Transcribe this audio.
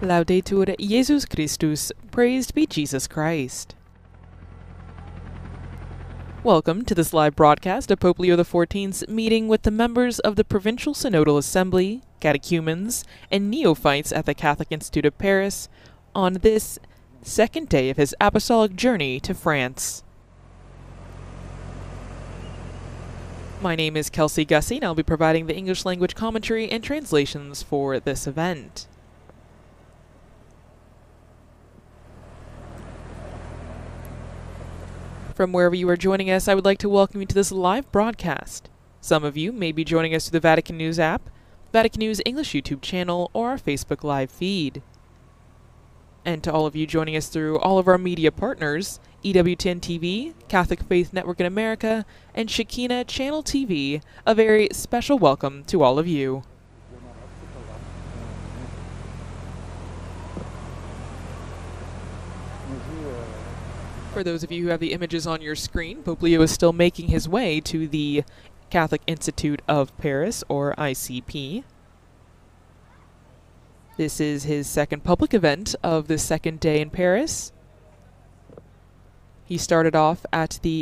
Laudetur Jesus Christus, praised be Jesus Christ. Welcome to this live broadcast of Pope Leo XIV's meeting with the members of the Provincial Synodal Assembly, catechumens, and neophytes at the Catholic Institute of Paris on this second day of his apostolic journey to France. My name is Kelsey Gussie, and I'll be providing the English language commentary and translations for this event. From wherever you are joining us, I would like to welcome you to this live broadcast. Some of you may be joining us through the Vatican News app, Vatican News English YouTube channel, or our Facebook Live feed. And to all of you joining us through all of our media partners, EWTN TV, Catholic Faith Network in America, and Shekinah Channel TV, a very special welcome to all of you. For those of you who have the images on your screen, Pope Leo is still making his way to the Catholic Institute of Paris, or ICP. This is his second public event of the second day in Paris. He started off at the